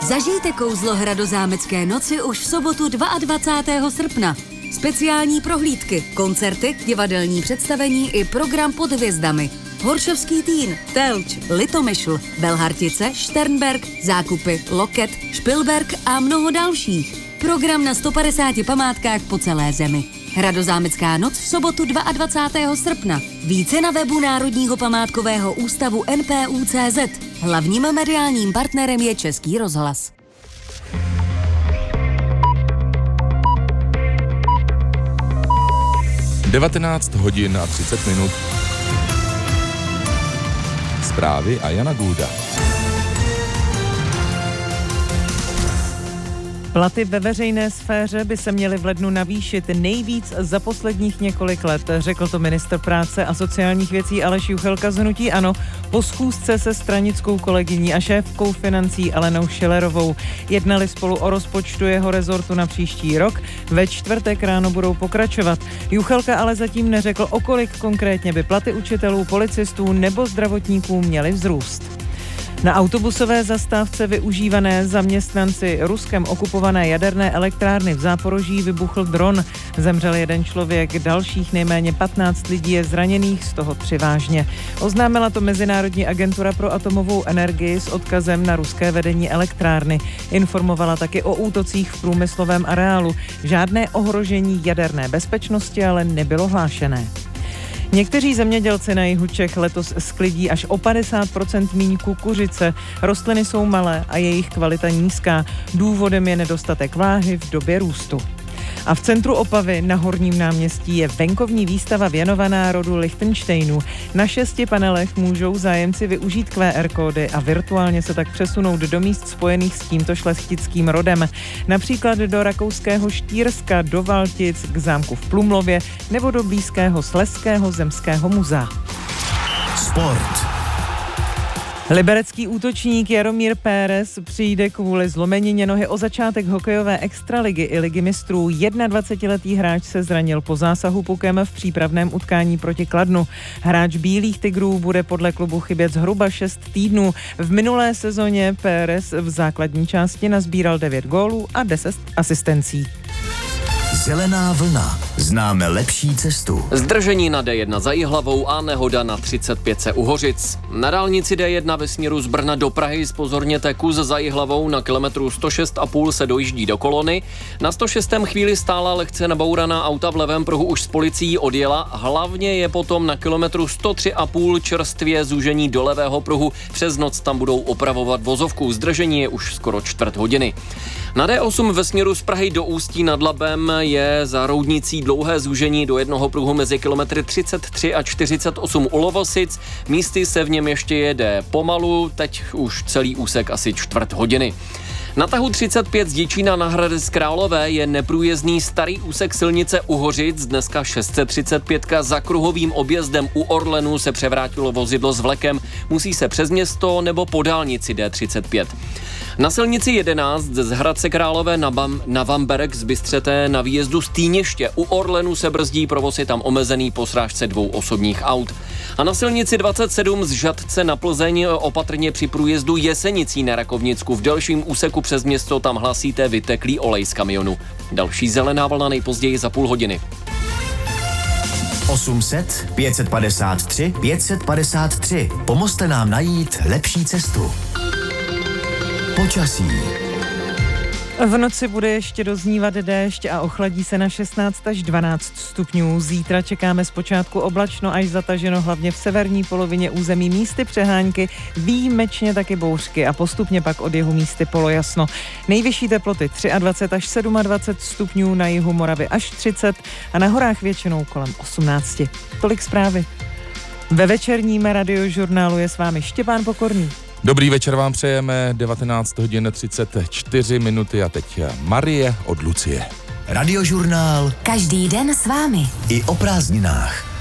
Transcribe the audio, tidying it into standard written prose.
Zažijte kouzlo Hradozámecké noci už v sobotu 22. srpna. Speciální prohlídky, koncerty, divadelní představení i program pod hvězdami. Horšovský Týn, Telč, Litomyšl, Belhartice, Šternberk, Zákupy, Loket, Špilberk a mnoho dalších. Program na 150 památkách po celé zemi. Hradozámecká noc v sobotu 22. srpna. Více na webu Národního památkového ústavu NPU.cz. Hlavním mediálním partnerem je Český rozhlas. Devatenáct hodin a 30 minut. Zprávy a Jana Gůda. Platy ve veřejné sféře by se měly v lednu navýšit nejvíc za posledních několik let, řekl to ministr práce a sociálních věcí Aleš Juchelka z hnutí ANO po schůzce se stranickou kolegyní a šéfkou financí Alenou Schillerovou. Jednali spolu o rozpočtu jeho rezortu na příští rok. Ve čtvrtek ráno budou pokračovat. Juchelka ale zatím neřekl, o kolik konkrétně by platy učitelů, policistů nebo zdravotníků měly vzrůst. Na autobusové zastávce využívané zaměstnanci Ruskem okupované jaderné elektrárny v Záporoží vybuchl dron. Zemřel jeden člověk, dalších nejméně 15 lidí je zraněných, z toho 3 vážně. Oznámila to Mezinárodní agentura pro atomovou energii s odkazem na ruské vedení elektrárny. Informovala taky o útocích v průmyslovém areálu. Žádné ohrožení jaderné bezpečnosti ale nebylo hlášené. Někteří zemědělci na jihu Čech letos sklidí až o 50% míň kukuřice. Rostliny jsou malé a jejich kvalita nízká. Důvodem je nedostatek váhy v době růstu. A v centru Opavy na Horním náměstí je venkovní výstava věnovaná rodu Lichtenštejnů. Na 6 panelech můžou zájemci využít QR kódy a virtuálně se tak přesunout do míst spojených s tímto šlechtickým rodem. Například do rakouského Štýrska, do Valtic, k zámku v Plumlově nebo do blízkého Slezského zemského muzea. Sport. Liberecký útočník Jaromír Pérez přijde kvůli zlomenině nohy o začátek hokejové extraligy i ligy mistrů. 21letý hráč se zranil po zásahu pukem v přípravném utkání proti Kladnu. Hráč Bílých tigrů bude podle klubu chybět zhruba 6 týdnů. V minulé sezóně Pérez v základní části nazbíral 9 gólů a 10 asistencí. Zelená vlna. Známe lepší cestu. Zdržení na D1 za Jihlavou a nehoda na 35 u Hořic. Na dálnici D1 ve směru z Brna do Prahy zpozorněte kus za Jihlavou, na kilometru 106,5 se dojíždí do kolony. Na 106. chvíli stála lehce nabouraná auta v levém pruhu už s policií odjela. Hlavně je potom na kilometru 103,5 čerstvě zúžení do levého pruhu. Přes noc tam budou opravovat vozovku. Zdržení je už skoro čtvrt hodiny. Na D8 ve směru z Prahy do Ústí nad Labem je za Roudnicí dlouhé zúžení do jednoho pruhu mezi kilometry 33 a 48 u Lovosic. Místy se v něm ještě jede pomalu, teď už celý úsek asi čtvrt hodiny. Na tahu 35 z Děčína na Hradec Králové je neprůjezdný starý úsek silnice u Hořic, dneska 635 za kruhovým objezdem u Orlenu se převrátilo vozidlo s vlekem, musí se přes město nebo po dálnici D35. Na silnici 11 z Hradce Králové na Vamberek z Bystřete na výjezdu z Týněště u Orlenu se brzdí, provoz je tam omezený po srážce 2 osobních aut. A na silnici 27 z Žatce na Plzeň opatrně při průjezdu Jesenicí na Rakovnicku v delším úseku přes město tam hlasíte vyteklý olej z kamionu. Další zelená vlna nejpozději za půl hodiny. 800 553 553. Pomozte nám najít lepší cestu. Počasí. V noci bude ještě doznívat déšť a ochladí se na 16 až 12 stupňů. Zítra čekáme zpočátku oblačno až zataženo, hlavně v severní polovině území místy přehánky, výjimečně taky bouřky a postupně pak od jihu místy polojasno. Nejvyšší teploty 23 až 27 stupňů, na jihu Moravy až 30 a na horách většinou kolem 18. Tolik zprávy. Ve večerním radiožurnálu je s vámi Štěpán Pokorný. Dobrý večer vám přejeme, 19 hodin 34 minuty a teď Marie od Lucie. Radiožurnál. Každý den s vámi. I o prázdninách.